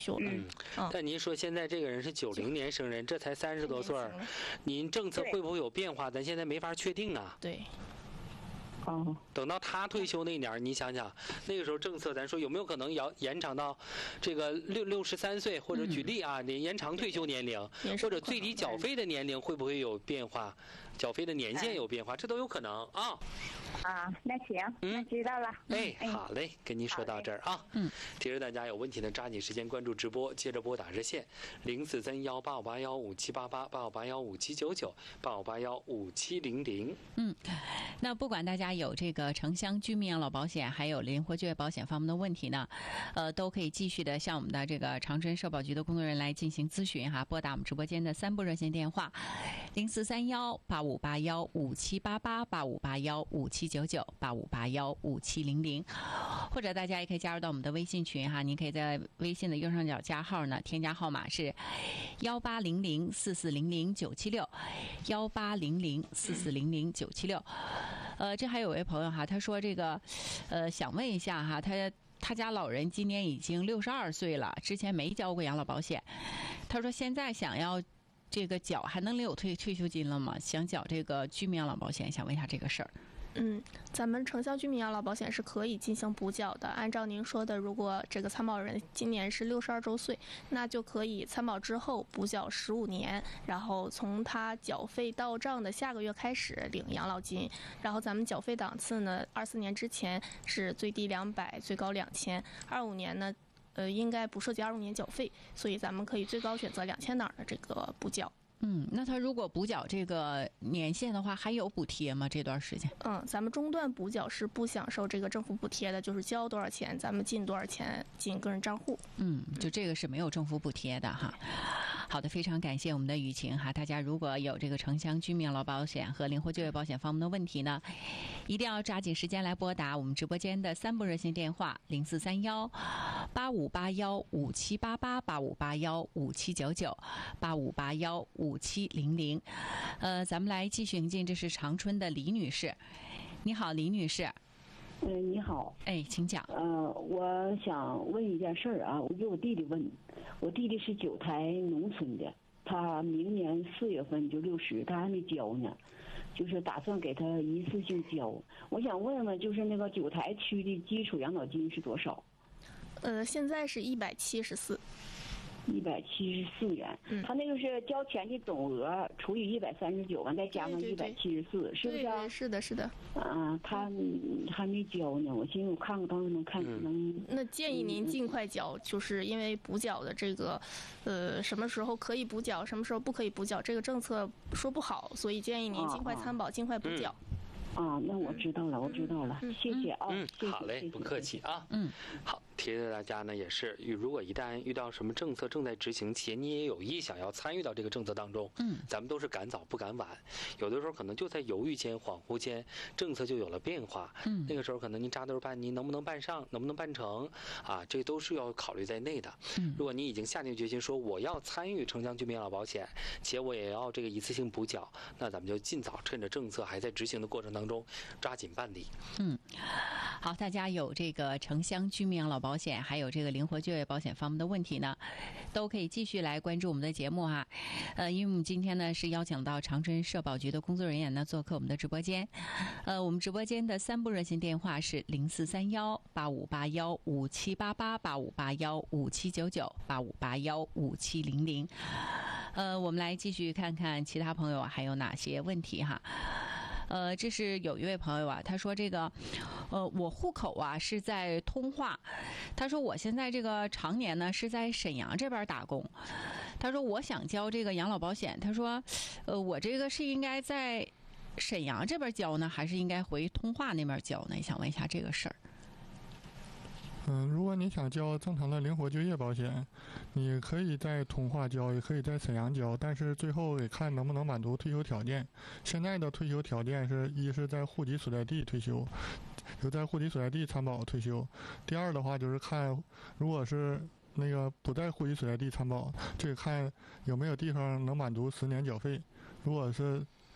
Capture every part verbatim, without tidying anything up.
休了。 嗯，嗯但您说现在这个人是九零年生人，这才三十多岁，您政策会不会有变化？咱现在没法确定啊。 对。 哦， 等到他退休那年，你想想，那个时候政策，咱说有没有可能要延长到这个六六十三岁，或者举例啊，你、嗯、延长退休年龄，或者最低缴费的年龄会不会有变化？缴费的年限有变化，这都有可能啊。 啊，那行，嗯，那知道了。 哎，好嘞，跟您说到这儿啊。嗯，提示大家有问题呢，抓紧时间关注直播，接着拨打热线零四三幺八五八幺五七八八八五八幺五七九九八五八幺五七零零。 嗯，那不管大家有这个城乡居民养老保险，还有灵活就业保险方面的问题呢，呃，都可以继续的向我们的这个长春社保局的工作人员来进行咨询哈，拨打我们直播间的三部热线电话零四三幺八五八幺五七八八八五八幺五七九九八五八幺五七零零，或者大家也可以加入到我们的微信群哈，您可以在微信的右上角加号呢，添加号码是幺八零零四四零零九七六幺八零零四四零零九七六。呃，这还有位朋友哈，他说这个，呃，想问一下哈，他他家老人今年已经六十二岁了，之前没交过养老保险，他说现在想要这个缴还能领有退退休金了吗？想缴这个居民养老保险，想问一下这个事儿。 嗯，咱们城乡居民养老保险是可以进行补缴的。按照您说的，如果这个参保人今年是六十二周岁，那就可以参保之后补缴十五年，然后从他缴费到账的下个月开始领养老金。然后咱们缴费档次呢，二四年之前是最低两百，最高两千；二五年呢，呃，应该不涉及二五年缴费，所以咱们可以最高选择两千档的这个补缴。 嗯，那他如果补缴这个年限的话，还有补贴吗？这段时间？ 嗯，咱们中段补缴是不享受这个政府补贴的，就是交多少钱，咱们进多少钱进个人账户。 嗯，就这个是没有政府补贴的哈。好的，非常感谢我们的雨晴哈。大家如果有这个城乡居民养老保险和灵活就业保险方面的问题呢，一定要抓紧时间来拨打我们直播间的三部热线电话零四三幺八五八幺五七八八八五八幺五七九九八五八幺五七零零。呃，咱们来继续迎进，这是长春的李女士。你好，李女士。 嗯、呃，你好。 哎，请讲。 呃，我想问一件事儿啊，我给我弟弟问，我弟弟是九台农村的，他明年四月份就六十，他还没交呢，就是打算给他一次性交。我想问问，就是那个九台区的基础养老金是多少？ 呃，现在是一百七十四。 一百七十四元，嗯，他那个是交钱的总额除以一百三十九完，再加上一百七十四，是不是啊？ 是的，是的。 啊，他还没交呢，我寻思我看看，当时能看能。 那建议您尽快交，就是因为补缴的这个，呃，什么时候可以补缴，什么时候不可以补缴，这个政策说不好，所以建议您尽快参保，尽快补缴。 啊，那我知道了，我知道了， 嗯、 谢谢啊。 嗯， 谢谢好嘞，不客气啊。 嗯， 好，提示大家呢，也是，如果一旦遇到什么政策正在执行，且你也有意想要参与到这个政策当中， 嗯， 咱们都是赶早不赶晚，有的时候可能就在犹豫间、恍惚间，政策就有了变化。 嗯， 那个时候可能您扎堆办，您能不能办上，能不能办成啊？这都是要考虑在内的。 嗯， 如果你已经下定决心说我要参与城乡居民养老保险，且我也要这个一次性补缴，那咱们就尽早趁着政策还在执行的过程当中，抓紧办理。 嗯，好，大家有这个城乡居民养老保险，还有这个灵活就业保险方面的问题呢，都可以继续来关注我们的节目哈。呃，因为我们今天呢是邀请到长春社保局的工作人员呢做客我们的直播间。呃，我们直播间的三部热线电话是零四三幺八五八幺五七八八八五八幺五七九九八五八幺五七零零。呃，我们来继续看看其他朋友还有哪些问题哈。呃，这是有一位朋友啊，他说这个，呃，我户口啊是在通化，他说我现在这个常年呢是在沈阳这边打工，他说我想交这个养老保险，他说，呃，我这个是应该在沈阳这边交呢，还是应该回通化那边交呢？想问一下这个事儿。 嗯，如果你想交正常的灵活就业保险，你可以在通化交，也可以在沈阳交，但是最后得看能不能满足退休条件。现在的退休条件是一是在户籍所在地退休，就在户籍所在地参保退休；第二的话就是看，如果是那个不在户籍所在地参保，这个看有没有地方能满足十年缴费。如果是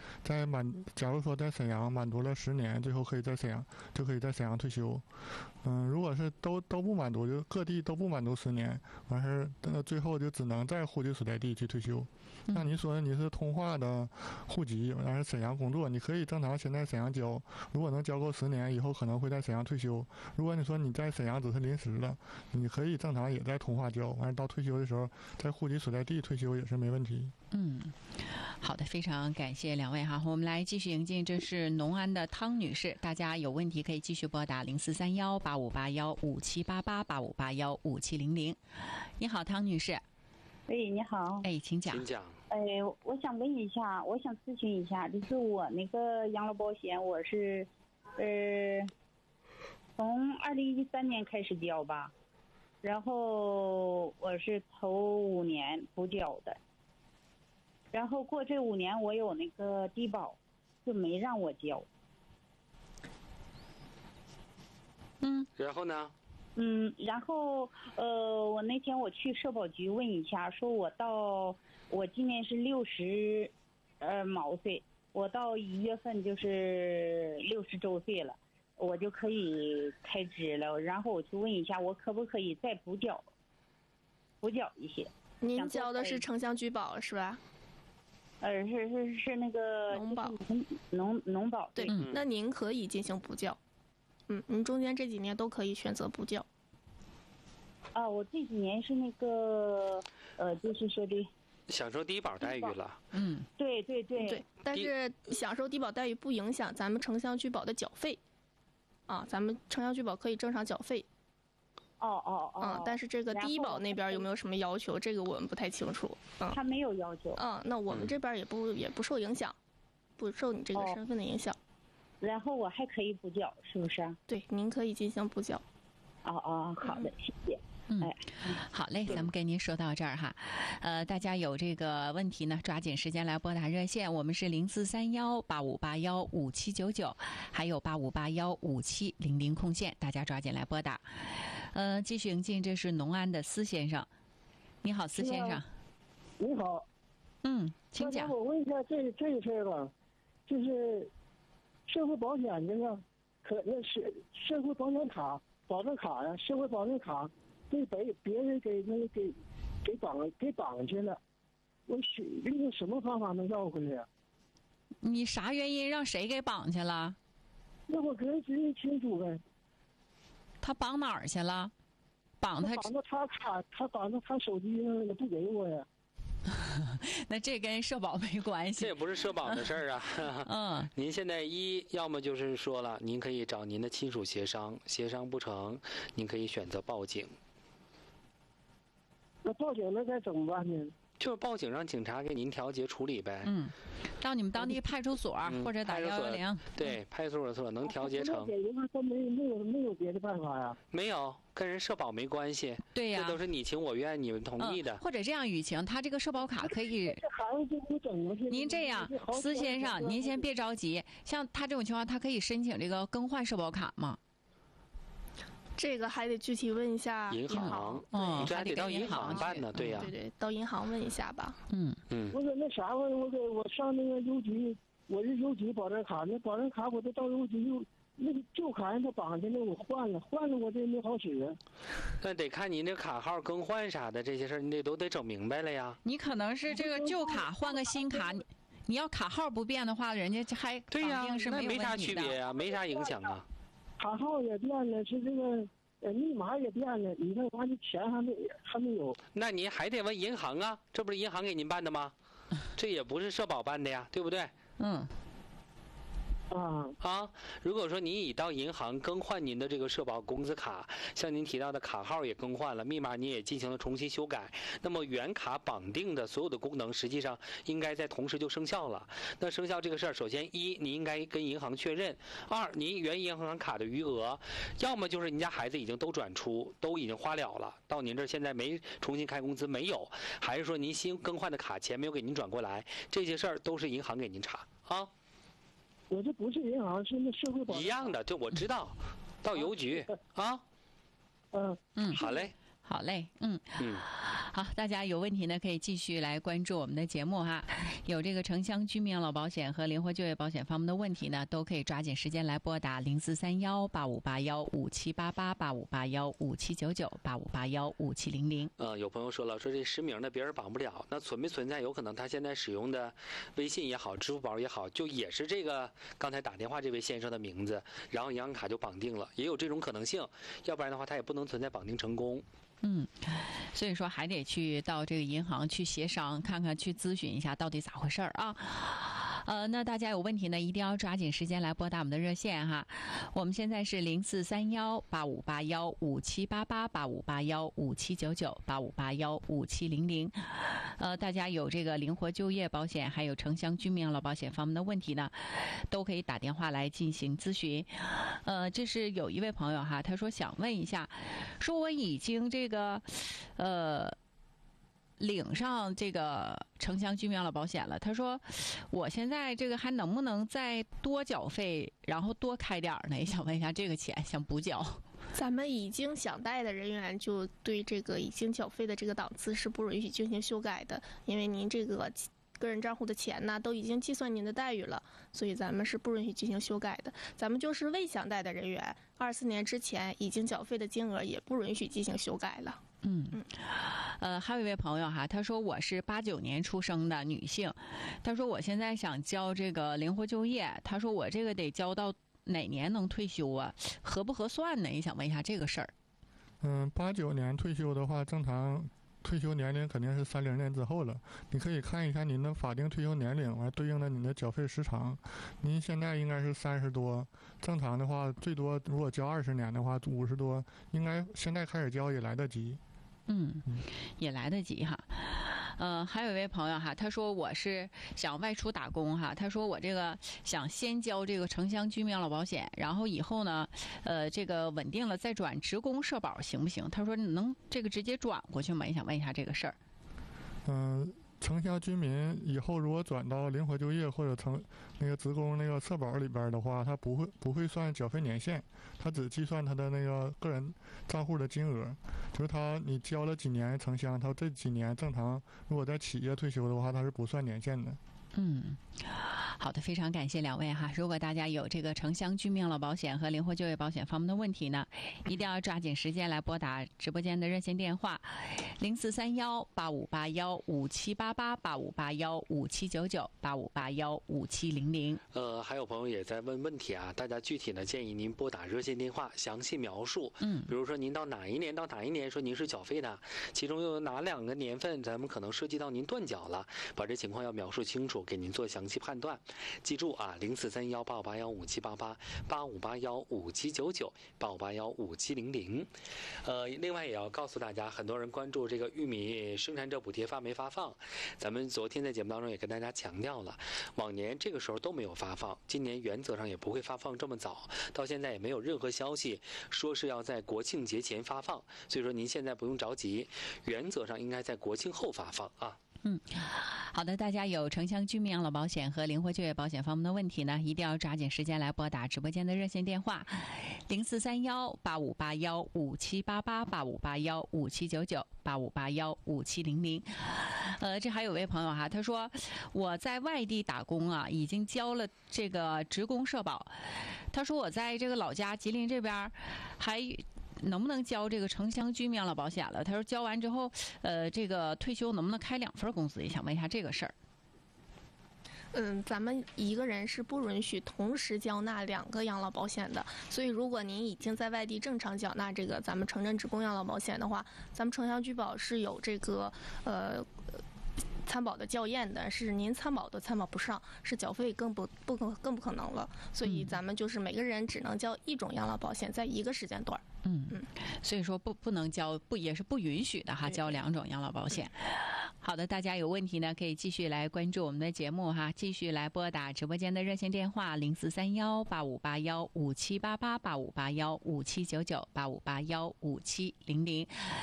在满，假如说在沈阳满足了十年，最后可以在沈阳就可以在沈阳退休。嗯，如果是都都不满足，就各地都不满足十年，完事儿，那最后就只能在户籍所在地去退休。那你说你是通化的户籍，完事沈阳工作，你可以正常先在沈阳交，如果能交够十年，以后可能会在沈阳退休。如果你说你在沈阳只是临时的，你可以正常也在通化交，完事到退休的时候在户籍所在地退休也是没问题。 嗯，好的，非常感谢两位哈，我们来继续迎进，这是农安的汤女士，大家有问题可以继续拨打零四三幺八五八幺五七八八八五八幺五七零零。你好，汤女士。 哎，你好。 哎，请讲。 请讲。 哎，我想问一下，我想咨询一下，就是我那个养老保险，我是，呃，从二零一三年开始交吧，然后我是头五年不交的，然后过这五年我有那个低保，就没让我交。 嗯， 然后呢？ 嗯，然后呃，我那天我去社保局问一下，说我到我今年是六十，呃毛岁，我到一月份就是六十周岁了，我就可以开支了。然后我去问一下，我可不可以再补缴，补缴一些？ 您交的是城乡居保是吧？ 呃，是是是那个农保， 农农保。 对， 嗯、 那您可以进行补缴。嗯，您中间这几年都可以选择补缴。 啊，我这几年是那个，呃，就是说的享受低保待遇了。 嗯， 对对对对，但是享受低保待遇不影响咱们城乡居保的缴费。啊，咱们城乡居保可以正常缴费。 哦哦哦。 嗯，但是这个低保那边有没有什么要求？这个我们不太清楚。嗯， 他没有要求。 嗯，那我们这边也不也不受影响，不受你这个身份的影响。 然后我还可以补缴，是不是？ 对，您可以进行补缴。 哦哦，好的，谢谢。 嗯， 哎， 好嘞，咱们跟您说到这儿哈，呃，大家有这个问题呢，抓紧时间来拨打热线，我们是零四三幺八五八幺五七九九，还有八五八幺五七零零空线，大家抓紧来拨打。呃，继续迎进，这是农安的司先生，你好，司先生。 你好。 嗯，请讲。 我问一下这这个事儿吧，就是社会保险这个，可那是社会保险卡、保证卡呀，社会保证卡被别别人给那个给给绑给绑去了，我是用什么方法能要回来呀？ 你啥原因让谁给绑去了？ 那我可以直接清楚呗。 他绑哪儿去了？绑他绑到他卡，他绑到他手机上也不给我呀。 那这跟社保没关系， 这也不是社保的事儿啊。 嗯， 您现在一要么就是说了，您可以找您的亲属协商，协商不成，您可以选择报警。 那报警那该怎么办呢？ 就是报警让警察给您调解处理呗。 嗯，到你们当地派出所、嗯、或者打幺幺零。 对，派出所能调节成。 解决他没没有没有别的办法呀？ 没有，跟人社保没关系。 对呀、 啊，这都是你情我愿，你们同意的。 嗯、或者这样，雨晴，他这个社保卡可以。 这孩子就不整过去。 您这样，司先生，您先别着急。像他这种情况，他可以申请这个更换社保卡吗？ 这个还得具体问一下银行， 嗯， 这还得到银行办呢，对呀、 啊。对对，到银行问一下吧。 嗯嗯。 我搁那啥，我我给我上那个邮局，我是邮局保证卡，那保证卡我都到邮局又那个旧卡让他绑去了，我换了，换了我这没好使。 那得看您这卡号更换啥的这些事儿，你得都得整明白了呀。 你可能是这个旧卡换个新卡，你你要卡号不变的话，人家还对呀，那没啥区别呀， 没啥影响啊。 卡号也变了，是这个。呃，密码也变了，你看完这钱还没还没有。 那您还得问银行啊，这不是银行给您办的吗？这也不是社保办的呀，对不对？ 嗯。 啊啊！如果说您已到银行更换您的这个社保工资卡，像您提到的卡号也更换了，密码您也进行了重新修改，那么原卡绑定的所有的功能实际上应该在同时就生效了。那生效这个事儿，首先一，你应该跟银行确认；二，您原银行卡的余额，要么就是您家孩子已经都转出，都已经花了了，到您这儿现在没重新开工资没有，还是说您新更换的卡钱没有给您转过来，这些事儿都是银行给您查啊。 我这不是银行，是那社会保险一样的，这我知道，到邮局啊。 嗯嗯， 好嘞， 好嘞，嗯嗯， 好，大家有问题呢，可以继续来关注我们的节目哈。有这个城乡居民养老保险和灵活就业保险方面的问题呢，都可以抓紧时间来拨打零四三幺八五八幺五七八八八五八幺五七九九八五八幺五七零零。 呃，有朋友说了，说这实名的别人绑不了，那存没存在有可能他现在使用的微信也好，支付宝也好，就也是这个刚才打电话这位先生的名字，然后银行卡就绑定了，也有这种可能性，要不然的话他也不能存在绑定成功。 嗯，所以说还得去到这个银行去协商，看看去咨询一下到底咋回事儿啊。呃，那大家有问题呢，一定要抓紧时间来拨打我们的热线哈。我们现在是零四三幺八五八幺五七八八八五八幺五七九九八五八幺五七零零。呃，大家有这个灵活就业保险，还有城乡居民养老保险方面的问题呢，都可以打电话来进行咨询。呃，这是有一位朋友哈，他说想问一下，说我已经这个，呃。领上这个城乡居民养老保险了，他说我现在这个还能不能再多缴费，然后多开点儿呢？也想问一下这个钱想补缴。 咱们已经享贷的人员就对这个已经缴费的这个档次是不允许进行修改的，因为您这个个人账户的钱呢都已经计算您的待遇了，所以咱们是不允许进行修改的。咱们就是未享贷的人员，二四年之前已经缴费的金额也不允许进行修改了。 嗯嗯，呃，还有一位朋友哈，他说我是八九年出生的女性，他说我现在想交这个灵活就业，他说我这个得交到哪年能退休啊？合不合算呢？也想问一下这个事儿。 嗯，八九年退休的话，正常退休年龄肯定是三零年之后了。你可以看一下您的法定退休年龄，完对应的你的缴费时长。您现在应该是三十多，正常的话最多如果交二十年的话，五十多，应该现在开始交也来得及。 嗯，也来得及哈。呃，还有一位朋友哈，他说我是想外出打工哈，他说我这个想先交这个城乡居民养老保险，然后以后呢，呃，这个稳定了再转职工社保行不行？他说你能这个直接转过去吗？也想问一下这个事儿。 嗯、呃。城乡居民以后如果转到灵活就业或者城那个职工那个社保里边的话，他不会不会算缴费年限，他只计算他的那个个人账户的金额，就是他你交了几年城乡，他这几年正常如果在企业退休的话，他是不算年限的。 嗯，好的，非常感谢两位哈。如果大家有这个城乡居民养老保险和灵活就业保险方面的问题呢，一定要抓紧时间来拨打直播间的热线电话零四三幺八五八幺五七八八八五八幺五七九九八五八幺五七零零。 呃，还有朋友也在问问题啊，大家具体呢建议您拨打热线电话，详细描述。 嗯， 比如说您到哪一年到哪一年说您是缴费的，其中又有哪两个年份咱们可能涉及到您断缴了，把这情况要描述清楚，给您做详细判断。记住啊，零四三幺八五八幺五七八八八五八幺五七九九八五八幺五七零零。呃，另外也要告诉大家，很多人关注这个玉米生产者补贴发没发放，咱们昨天在节目当中也跟大家强调了，往年这个时候都没有发放，今年原则上也不会发放这么早，到现在也没有任何消息说是要在国庆节前发放，所以说您现在不用着急，原则上应该在国庆后发放啊。 嗯，好的，大家有城乡居民养老保险和灵活就业保险方面的问题呢，一定要抓紧时间来拨打直播间的热线电话零四三幺八五八幺五七八八八五八幺五七九九八五八幺五七零零。呃，这还有位朋友哈，他说我在外地打工啊，已经交了这个职工社保，他说我在这个老家吉林这边还能不能交这个城乡居民养老保险了？他说交完之后，呃，这个退休能不能开两份工资？也想问一下这个事儿。 嗯，咱们一个人是不允许同时缴纳两个养老保险的，所以如果您已经在外地正常缴纳这个咱们城镇职工养老保险的话，咱们城乡居保是有这个呃参保的校验的，是您参保都参保不上，是缴费更不不可更不可能了，所以咱们就是每个人只能交一种养老保险，在一个时间段。 嗯嗯，所以说不不能交，不也是不允许的哈，交两种养老保险。好的，大家有问题呢，可以继续来关注我们的节目哈，继续来拨打直播间的热线电话零四三幺八五八幺五七八八八五八幺五七九九八五八幺五七零零。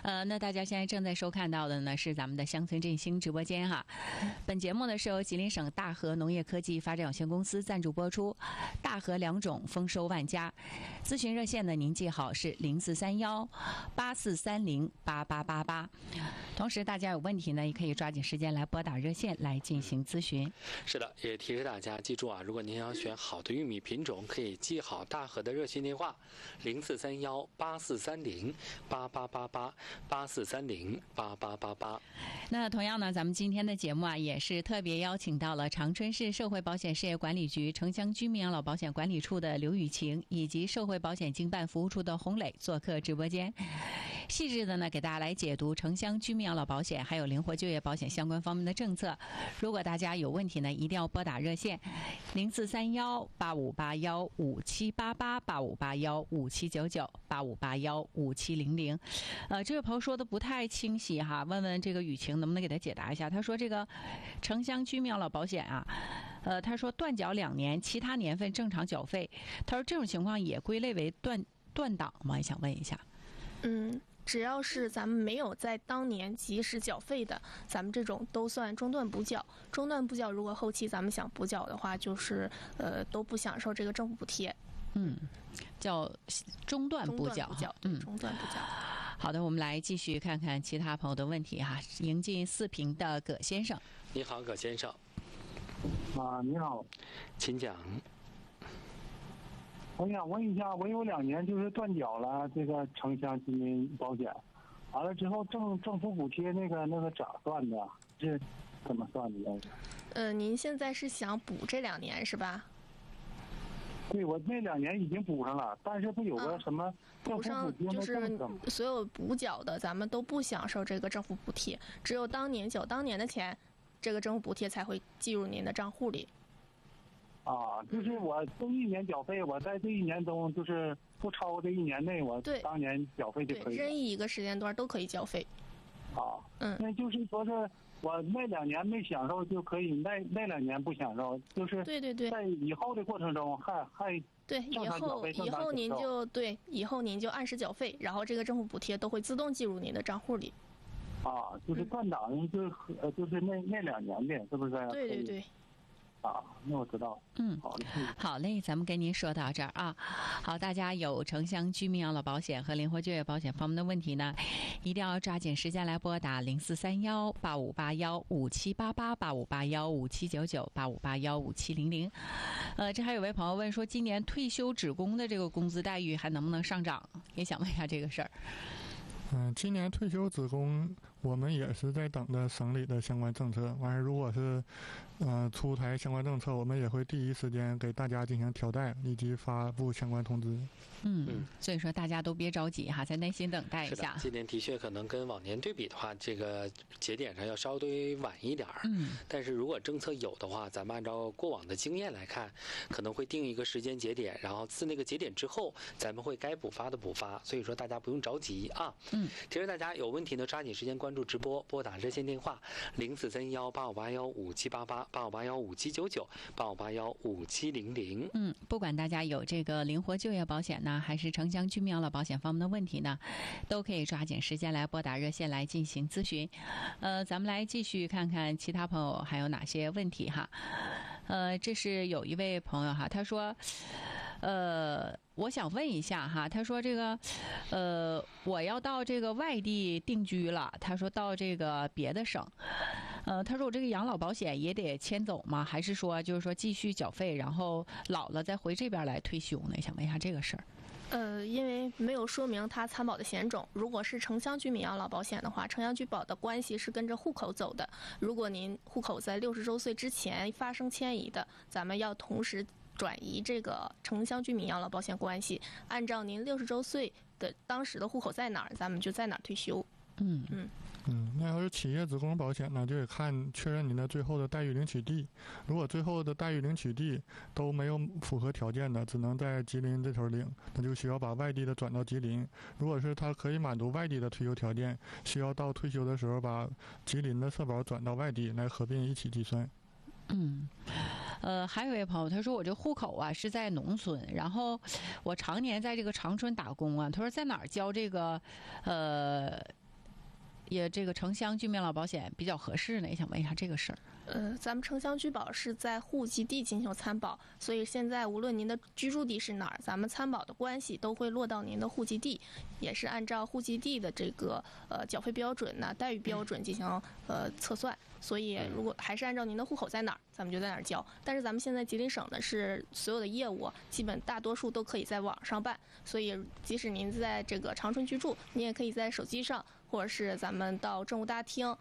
呃，那大家现在正在收看到的呢是咱们的乡村振兴直播间哈。本节目呢是由吉林省大和农业科技发展有限公司赞助播出，大和良种丰收万家。咨询热线呢您记好是零四三幺八四三零八八八八。同时大家有问题呢也可以抓紧时间来拨打热线来进行咨询。 是的，也提示大家记住啊，如果您要选好的玉米品种，可以记好大和的热线电话零四三幺八四三零八八八八八四三零八八八八。 那同样呢，咱们今天的节目啊，也是特别邀请到了长春市社会保险事业管理局城乡居民养老保险管理处的刘雨晴，以及社会保险经办服务处的洪磊做客直播间，细致的呢给大家来解读城乡居民养老保险还有灵活就业保险相关方面的政策。如果大家有问题呢，一定要拨打热线零四三幺八五八幺五七八八八五八幺五七九九八五八幺五七零零。呃，这位朋友说的不太清晰哈，问问这个雨晴能不能给他解答一下？他说这个城乡居民养老保险啊，呃，他说断缴两年，其他年份正常缴费。他说这种情况也归类为断断档吗？想问一下。 嗯。只要是咱们没有在当年及时缴费的，咱们这种都算中断补缴。中断补缴，如果后期咱们想补缴的话，就是呃都不享受这个政府补贴。 嗯，叫中断补缴。 嗯，中断补缴。 好的，我们来继续看看其他朋友的问题哈。迎进四平的葛先生。 你好，葛先生。 啊，你好， 请讲。 我想问一下，我有两年就是断缴了这个城乡居民保险，完了之后政政府补贴那个那个咋算的？这怎么算的？ 呃，您现在是想补这两年是吧？ 对，我那两年已经补上了，但是不有个什么政府补贴的政策吗？ 就是所有补缴的咱们都不享受这个政府补贴，只有当年缴当年的钱，这个政府补贴才会计入您的账户里。 啊，就是我这一年缴费，我在这一年中就是不超过这一年内，我当年缴费就可以。 对，任意一个时间段都可以缴费。 啊， 嗯， 那就是说是我那两年没享受就可以，那那两年不享受，就是对对对， 在以后的过程中还还对以后以后您就对以后您就按时缴费，然后这个政府补贴都会自动计入您的账户里。 啊，就是断档，就是呃就是那那两年的，是不是？ 对对对。 啊，那我知道。 嗯，好嘞，好嘞，咱们跟您说到这儿啊。好，大家有城乡居民养老保险和灵活就业保险方面的问题呢，一定要抓紧时间来拨打零四三幺八五八幺五七八八八五八幺五七九九八五八幺五七零零。呃，这还有位朋友问说，今年退休职工的这个工资待遇还能不能上涨？也想问一下这个事儿。 嗯、呃，今年退休职工我们也是在等着省里的相关政策。完事，如果是呃出台相关政策，我们也会第一时间给大家进行调带以及发布相关通知。 嗯，所以说大家都别着急哈，再耐心等待一下。 今年的确可能跟往年对比的话，这个节点上要稍微晚一点儿。 嗯， 但是如果政策有的话，咱们按照过往的经验来看，可能会定一个时间节点，然后自那个节点之后，咱们会该补发的补发。所以说大家不用着急啊。 嗯， 提示大家有问题呢，抓紧时间关注直播，拨打热线电话零四三幺八五八幺五七八八八五八幺五七九九八五八幺五七零零。 嗯，不管大家有这个灵活就业保险呢，还是城乡居民养老保险方面的问题呢，都可以抓紧时间来拨打热线来进行咨询。呃，咱们来继续看看其他朋友还有哪些问题哈。呃，这是有一位朋友哈，他说，呃，我想问一下哈，他说这个，呃，我要到这个外地定居了，他说到这个别的省，呃，他说我这个养老保险也得迁走吗？还是说就是说继续缴费，然后老了再回这边来退休呢？想问一下这个事儿。 呃，因为没有说明他参保的险种。如果是城乡居民养老保险的话，城乡居保的关系是跟着户口走的。如果您户口在六十周岁之前发生迁移的，咱们要同时转移这个城乡居民养老保险关系，按照您六十周岁的当时的户口在哪儿，咱们就在哪儿退休。 嗯嗯。 嗯，那要是企业职工保险呢，就得看确认您的最后的待遇领取地。如果最后的待遇领取地都没有符合条件的，只能在吉林这头领，那就需要把外地的转到吉林。如果是他可以满足外地的退休条件，需要到退休的时候把吉林的社保转到外地来合并一起计算。 嗯，呃，还有一位朋友，他说我这户口啊是在农村，然后我常年在这个长春打工啊，他说在哪儿交这个，呃。 也这个城乡居民老保险比较合适呢？也想问一下这个事儿。 呃，咱们城乡居保是在户籍地进行参保，所以现在无论您的居住地是哪儿，咱们参保的关系都会落到您的户籍地，也是按照户籍地的这个呃缴费标准呢、待遇标准进行呃测算。所以如果还是按照您的户口在哪儿，咱们就在哪儿交。但是咱们现在吉林省呢是所有的业务基本大多数都可以在网上办，所以即使您在这个长春居住，您也可以在手机上，或者是咱们到政务大厅